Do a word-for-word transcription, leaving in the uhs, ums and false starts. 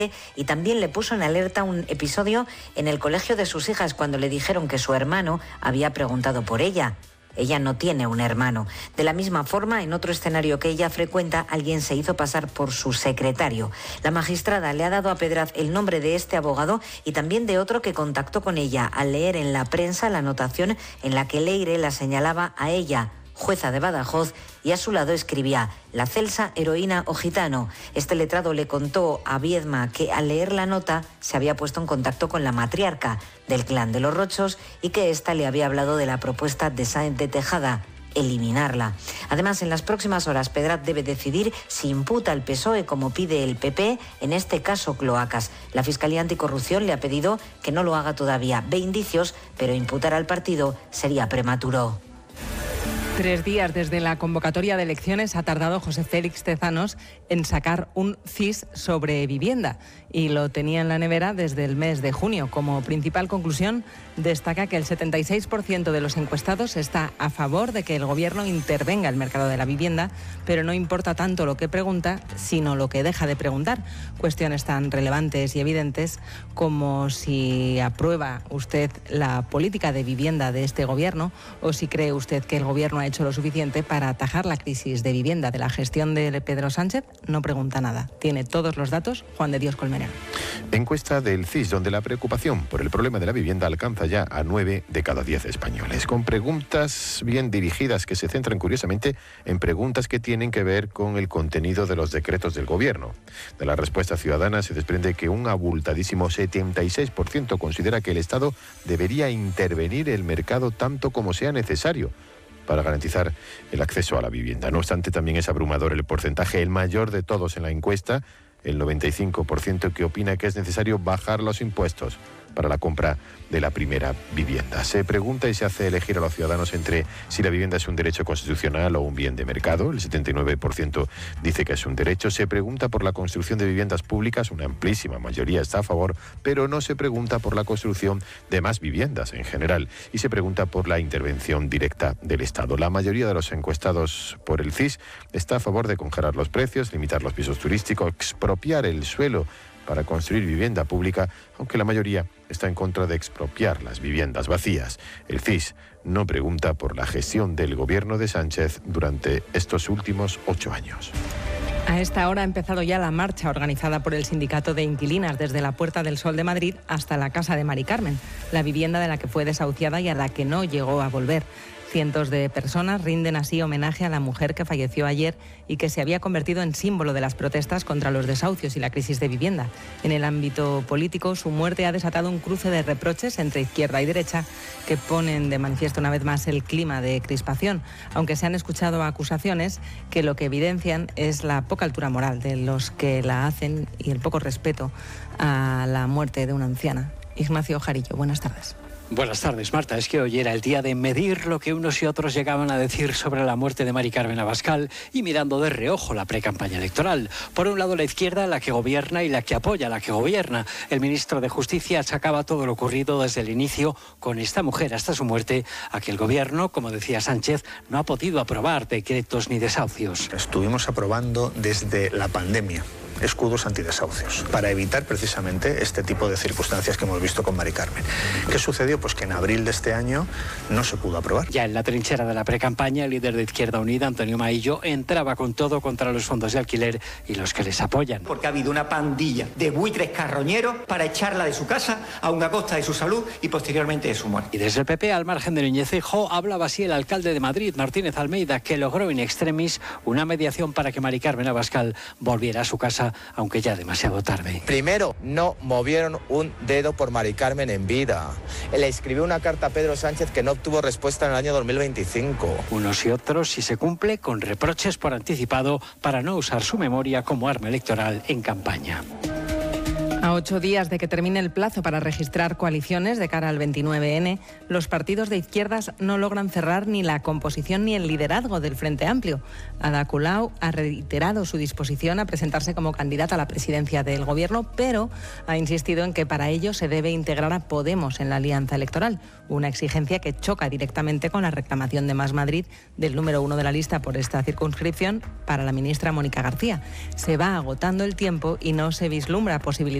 y también le puso en alerta un episodio en el colegio de sus hijas cuando le dijeron que su hermano había preguntado por ella. Ella no tiene un hermano. De la misma forma, en otro escenario que ella frecuenta, alguien se hizo pasar por su secretario. La magistrada le ha dado a Pedraz el nombre de este abogado y también de otro que contactó con ella al leer en la prensa la anotación en la que Leire la señalaba a ella, jueza de Badajoz, y a su lado escribía la Celsa, heroína o gitano. Este letrado le contó a Viedma que al leer la nota se había puesto en contacto con la matriarca del clan de los Rochos y que ésta le había hablado de la propuesta de Sáenz de Tejada, eliminarla. Además, en las próximas horas Pedraz debe decidir si imputa al P S O E como pide el P P, en este caso Cloacas. La Fiscalía Anticorrupción le ha pedido que no lo haga todavía. Ve indicios, pero imputar al partido sería prematuro. Tres días desde la convocatoria de elecciones ha tardado José Félix Tezanos en sacar un C I S sobre vivienda y lo tenía en la nevera desde el mes de junio. Como principal conclusión, destaca que el setenta y seis por ciento de los encuestados está a favor de que el Gobierno intervenga en el mercado de la vivienda, pero no importa tanto lo que pregunta, sino lo que deja de preguntar. Cuestiones tan relevantes y evidentes como si aprueba usted la política de vivienda de este Gobierno o si cree usted que el Gobierno ha hecho lo suficiente para atajar la crisis de vivienda de la gestión de Pedro Sánchez. No pregunta nada. Tiene todos los datos Juan de Dios Colmenero. Encuesta del C I S, donde la preocupación por el problema de la vivienda alcanza ya a nueve de cada diez españoles, con preguntas bien dirigidas que se centran curiosamente en preguntas que tienen que ver con el contenido de los decretos del Gobierno. De la respuesta ciudadana se desprende que un abultadísimo setenta y seis por ciento considera que el Estado debería intervenir en el mercado tanto como sea necesario para garantizar el acceso a la vivienda. No obstante, también es abrumador el porcentaje, el mayor de todos en la encuesta, el noventa y cinco por ciento, que opina que es necesario bajar los impuestos para la compra de la primera vivienda. Se pregunta y se hace elegir a los ciudadanos entre si la vivienda es un derecho constitucional o un bien de mercado. El setenta y nueve por ciento dice que es un derecho. Se pregunta por la construcción de viviendas públicas. Una amplísima mayoría está a favor, pero no se pregunta por la construcción de más viviendas en general. Y se pregunta por la intervención directa del Estado. La mayoría de los encuestados por el C I S está a favor de congelar los precios, limitar los pisos turísticos, expropiar el suelo para construir vivienda pública, aunque la mayoría está en contra de expropiar las viviendas vacías. El C I S no pregunta por la gestión del Gobierno de Sánchez durante estos últimos ocho años. A esta hora ha empezado ya la marcha organizada por el Sindicato de Inquilinas desde la Puerta del Sol de Madrid hasta la casa de Mari Carmen, la vivienda de la que fue desahuciada y a la que no llegó a volver. Cientos de personas rinden así homenaje a la mujer que falleció ayer y que se había convertido en símbolo de las protestas contra los desahucios y la crisis de vivienda. En el ámbito político, su muerte ha desatado un cruce de reproches entre izquierda y derecha que ponen de manifiesto una vez más el clima de crispación, aunque se han escuchado acusaciones que lo que evidencian es la poca altura moral de los que la hacen y el poco respeto a la muerte de una anciana. Ignacio Jarillo, buenas tardes. Buenas tardes, Marta. Es que hoy era el día de medir lo que unos y otros llegaban a decir sobre la muerte de Mari Carmen Abascal y mirando de reojo la precampaña electoral. Por un lado, la izquierda, la que gobierna y la que apoya a la que gobierna. El ministro de Justicia achacaba todo lo ocurrido desde el inicio con esta mujer hasta su muerte a que el gobierno, como decía Sánchez, no ha podido aprobar decretos ni desahucios. Estuvimos aprobando desde la pandemia escudos antidesahucios, para evitar precisamente este tipo de circunstancias que hemos visto con Mari Carmen. ¿Qué sucedió? Pues que en abril de este año no se pudo aprobar. Ya en la trinchera de la precampaña, el líder de Izquierda Unida, Antonio Maillo, entraba con todo contra los fondos de alquiler y los que les apoyan. Porque ha habido una pandilla de buitres carroñeros para echarla de su casa, aun a costa de su salud y posteriormente de su muerte. Y desde el P P, al margen de Núñez Feijóo, hablaba así el alcalde de Madrid, Martínez Almeida, que logró in extremis una mediación para que Mari Carmen Abascal volviera a su casa, aunque ya demasiado tarde. Primero, no movieron un dedo por Mari Carmen en vida. Le escribió una carta a Pedro Sánchez que no obtuvo respuesta en el año dos mil veinticinco. Unos y otros, si se cumple, con reproches por anticipado para no usar su memoria como arma electoral en campaña. A ocho días de que termine el plazo para registrar coaliciones de cara al veintinueve ene, los partidos de izquierdas no logran cerrar ni la composición ni el liderazgo del Frente Amplio. Ada Colau ha reiterado su disposición a presentarse como candidata a la presidencia del Gobierno, pero ha insistido en que para ello se debe integrar a Podemos en la alianza electoral, una exigencia que choca directamente con la reclamación de Más Madrid del número uno de la lista por esta circunscripción para la ministra Mónica García. Se va agotando el tiempo y no se vislumbra posibilidad